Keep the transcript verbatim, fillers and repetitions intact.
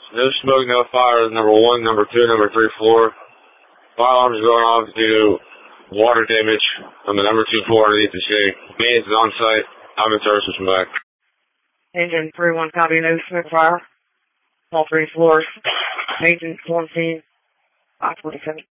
No smoke, no fire, number one, number two, number three floor. Fire alarms going off due to water damage on the number two floor underneath the shade. Maintenance is on site. I'm in service, switching back. Engine three one, copy, no smoke, fire. All three floors. Maintenance, quarantine, five forty-seven.